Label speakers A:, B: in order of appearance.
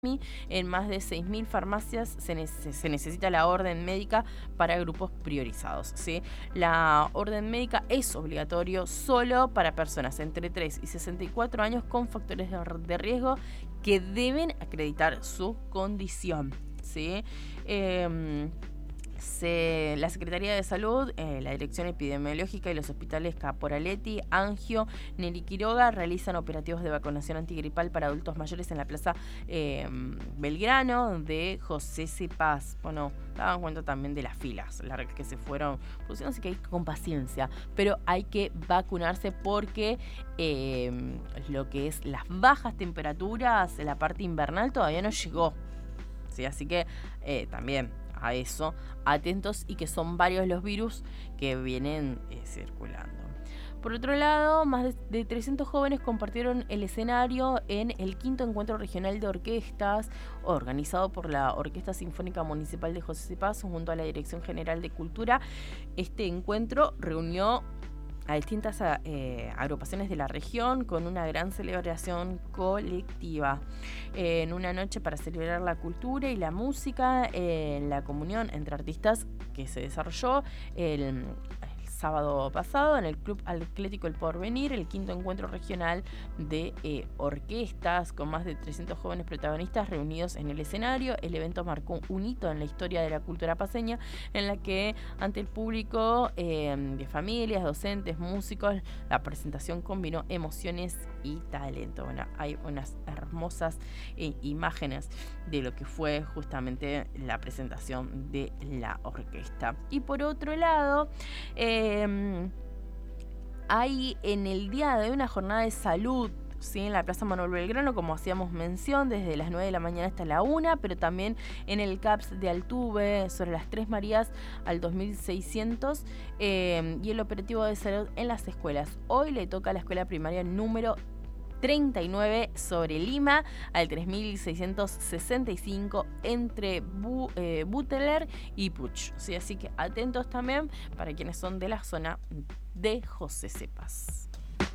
A: En más de 6.000 farmacias se necesita la orden médica para grupos priorizados, ¿sí? La orden médica es obligatorio solo para personas entre 3 y 64 años con factores de riesgo que deben acreditar su condición, ¿sí? La Secretaría de Salud, la Dirección Epidemiológica y los hospitales Caporaletti, Angio, Neri Quiroga realizan operativos de vacunación antigripal para adultos mayores en la Plaza Belgrano de José C. Paz. Bueno, daban cuenta también de las filas largas que se fueron produciendo, así que hay que con paciencia, pero hay que vacunarse porque lo que es las bajas temperaturas, la parte invernal todavía no llegó, ¿sí? Así que también a eso, atentos, y que son varios los virus que vienen circulando. Por otro lado, más de 300 jóvenes compartieron el escenario en el 5º Encuentro Regional de Orquestas, organizado por la Orquesta Sinfónica Municipal de José C. Paz junto a la Dirección General de Cultura. Este encuentro reunió a distintas agrupaciones de la región con una gran celebración colectiva. En una noche para celebrar la cultura y la música, en la comunión entre artistas que se desarrolló el sábado pasado en el Club Atlético El Porvenir, el 5º Encuentro Regional de Orquestas, con más de 300 jóvenes protagonistas reunidos en el escenario. El evento marcó un hito en la historia de la cultura paceña, en la que ante el público de familias, docentes, músicos, la presentación combinó emociones y talento. Bueno, hay unas hermosas imágenes de lo que fue justamente la presentación de la orquesta. Y por otro lado, hay en el día de hoy una jornada de salud, ¿sí? En la Plaza Manuel Belgrano, como hacíamos mención, desde las 9 de la mañana hasta la 1, pero también en el CAPS de Altuve, sobre las 3 Marías al 2600, y el operativo de salud en las escuelas. Hoy le toca a la escuela primaria número 39 sobre Lima al 3665 entre Buteler y Puch, ¿sí? Así que atentos también para quienes son de la zona de José C. Paz.